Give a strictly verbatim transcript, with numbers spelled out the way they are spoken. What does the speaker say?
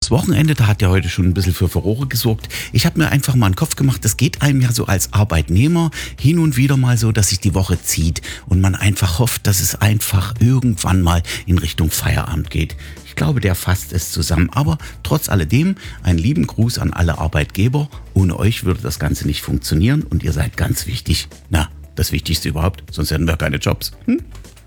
Das Wochenende, da hat ja heute schon ein bisschen für Furore gesorgt. Ich habe mir einfach mal einen Kopf gemacht, das geht einem ja so als Arbeitnehmer hin und wieder mal so, dass sich die Woche zieht und man einfach hofft, dass es einfach irgendwann mal in Richtung Feierabend geht. Ich glaube, der fasst es zusammen. Aber trotz alledem, einen lieben Gruß an alle Arbeitgeber. Ohne euch würde das Ganze nicht funktionieren und ihr seid ganz wichtig. Na, das Wichtigste überhaupt, sonst hätten wir keine Jobs. Hm?